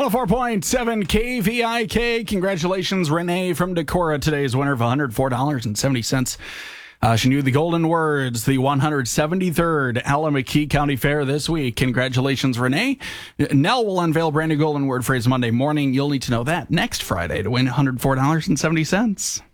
104.7 KVIK. Congratulations, Renee from Decorah, today's winner of $104.70. She knew the golden words, the 173rd Allamakee County Fair this week. Congratulations, Renee. Nell will unveil brand new golden word phrase Monday morning. You'll need to know that next Friday to win $104.70.